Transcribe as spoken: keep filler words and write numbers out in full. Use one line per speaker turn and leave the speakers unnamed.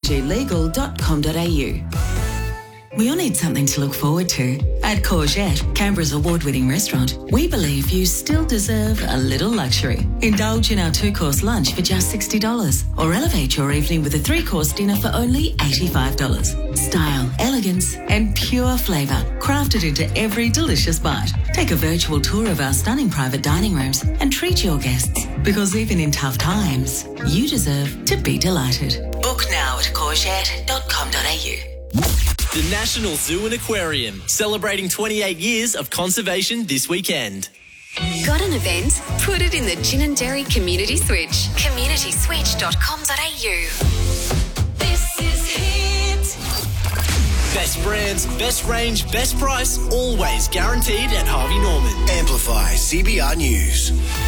g legal dot com dot a u. We all need something to look forward to. At Courgette, Canberra's award-winning restaurant, we believe you still deserve a little luxury. Indulge in our two-course lunch for just sixty dollars or elevate your evening with a three-course dinner for only eighty-five dollars. Style, elegance and pure flavour crafted into every delicious bite. Take a virtual tour of our stunning private dining rooms and treat your guests, because even in tough times, you deserve to be delighted. Book now at courgette dot com dot a u.
The National Zoo and Aquarium, celebrating twenty-eight years of conservation this weekend.
Got an event? Put it in the Gin and Dairy Community Switch. community switch dot com dot a u. This is Hit.
Best brands, best range, best price, always guaranteed at Harvey Norman.
Amplify C B R News.